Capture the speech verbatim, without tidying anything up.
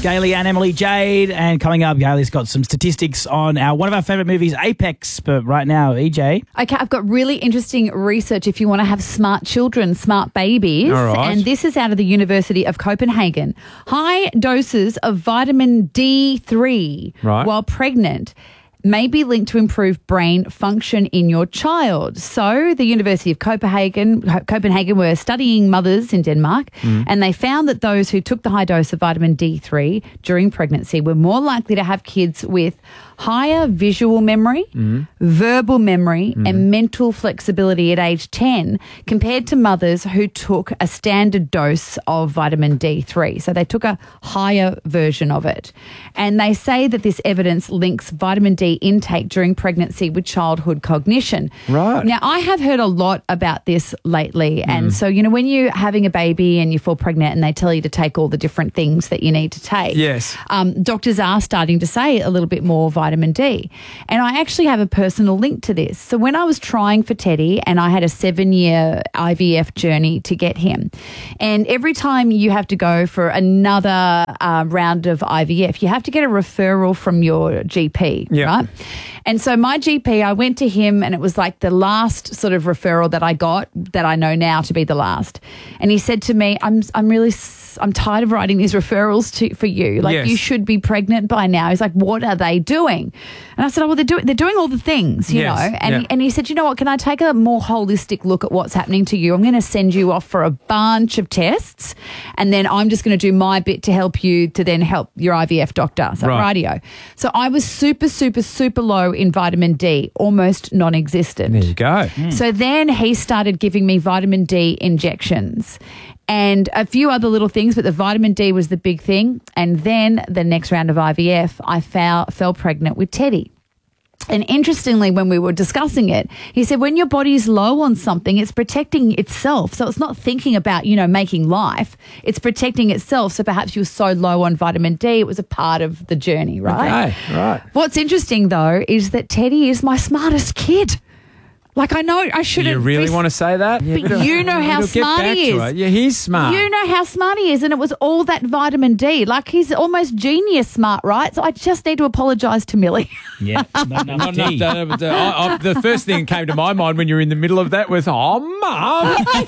Gailey and Emily Jade. And coming up, Gailey's got some statistics on our one of our favourite movies, Apex. But right now, E J. Okay, I've got really interesting research if you want to have smart children, smart babies. All right. And this is out of the University of Copenhagen. High doses of vitamin D three Right. while pregnant may be linked to improved brain function in your child. So the University of Copenhagen, Copenhagen were studying mothers in Denmark, Mm. and they found that those who took the high dose of vitamin D three during pregnancy were more likely to have kids with higher visual memory, Mm. verbal memory, and mental flexibility at age ten compared to mothers who took a standard dose of vitamin D three. So they took a higher version of it. And they say that this evidence links vitamin D intake during pregnancy with childhood cognition. Right. Now, I have heard a lot about this lately. And so, you know, when you're having a baby and you fall pregnant and they tell you to take all the different things that you need to take, Yes. um, doctors are starting to say a little bit more vitamin D. And I actually have a personal link to this. So when I was trying for Teddy, and I had a seven-year I V F journey to get him, and every time you have to go for another uh, round of I V F, you have to get a referral from your G P, Yeah. right? And so my G P, I went to him, and it was like the last sort of referral that I got that I know now to be the last. And he said to me, I'm I'm really s- I'm tired of writing these referrals to for you. Like, Yes. you should be pregnant by now. He's like, what are they doing? And I said, oh, well, they're doing they're doing all the things, you Yes. know. And Yeah. he, and he said, you know what? Can I take a more holistic look at what's happening to you? I'm going to send you off for a bunch of tests, and then I'm just going to do my bit to help you to then help your I V F doctor. So Right. radio. So I was super, super, super low in vitamin D, almost non-existent. There you go. So then he started giving me vitamin D injections and a few other little things, but the vitamin D was the big thing. And then the next round of I V F, I fell, fell pregnant with Teddy. And interestingly, when we were discussing it, he said, when your body's low on something, it's protecting itself. So it's not thinking about, you know, making life. It's protecting itself. So perhaps you were so low on vitamin D, it was a part of the journey, right? Okay, right. What's interesting, though, is that Teddy is my smartest kid. Like, I know I Do shouldn't. you really be- want to say that? But you know how We'll get smart back he to is. it. Yeah, he's smart. You know how smart he is, and it was all that vitamin D. Like, he's almost genius smart, right? So I just need to apologise to Millie. Yeah, not enough Not enough, D. uh, but, uh, I- I- the first thing that came to my mind when you're in the middle of that was, oh, Mum.